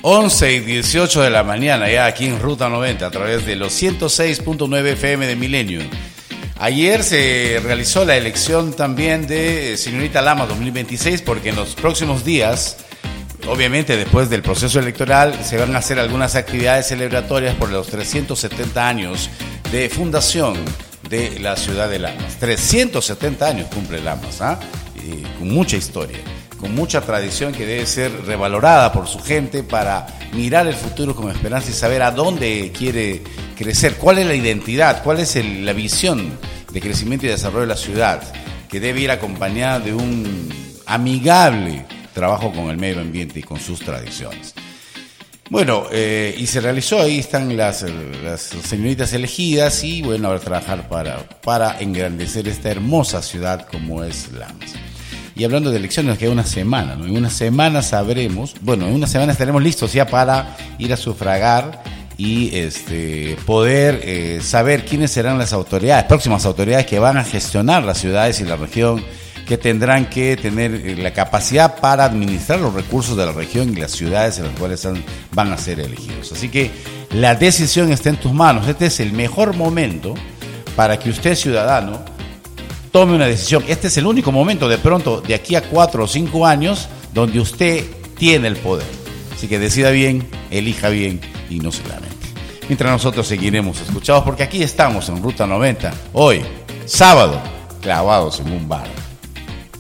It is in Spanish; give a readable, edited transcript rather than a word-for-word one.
11:18 de la mañana, ya aquí en Ruta 90, a través de los 106.9 FM de Milenio. Ayer se realizó la elección también de Señorita Lama 2026, porque en los próximos días, obviamente después del proceso electoral, se van a hacer algunas actividades celebratorias por los 370 años de fundación de la ciudad de Lamas. 370 años cumple Lamas, con mucha historia, con mucha tradición que debe ser revalorada por su gente para mirar el futuro con esperanza y saber a dónde quiere crecer, cuál es la identidad, cuál es la visión de crecimiento y desarrollo de la ciudad, que debe ir acompañada de un amigable trabajo con el medio ambiente y con sus tradiciones. Bueno, y se realizó, ahí están las señoritas elegidas y bueno, ahora trabajar para engrandecer esta hermosa ciudad como es Lamas. Y hablando de elecciones, nos queda una semana, ¿no? En una semana sabremos, bueno, en una semana estaremos listos ya para ir a sufragar y poder saber quiénes serán las próximas autoridades que van a gestionar las ciudades y la región, que tendrán que tener la capacidad para administrar los recursos de la región y las ciudades en las cuales van a ser elegidos. Así que la decisión está en tus manos. Este es el mejor momento para que usted, ciudadano, tome una decisión. Este es el único momento, de pronto, de aquí a 4 o 5 años, donde usted tiene el poder. Así que decida bien, elija bien y no se lamente. Mientras nosotros seguiremos escuchados, porque aquí estamos en Ruta 90, hoy, sábado, clavados en un bar.